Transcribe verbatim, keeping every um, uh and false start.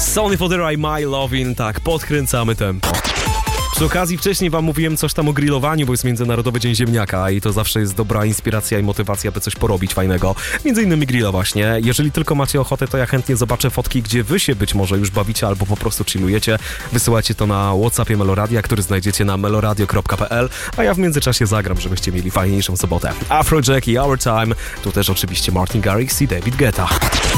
Sony Fodera i My Lovin', tak, podkręcamy tempo. Przy okazji wcześniej wam mówiłem coś tam o grillowaniu, bo jest Międzynarodowy Dzień Ziemniaka i to zawsze jest dobra inspiracja i motywacja, by coś porobić fajnego. Między innymi grilla właśnie. Jeżeli tylko macie ochotę, to ja chętnie zobaczę fotki, gdzie wy się być może już bawicie albo po prostu chillujecie. Wysyłajcie to na WhatsAppie Meloradia, który znajdziecie na meloradio kropka p l, a ja w międzyczasie zagram, żebyście mieli fajniejszą sobotę. Afrojack i Our Time, tu też oczywiście Martin Garrix i David Guetta.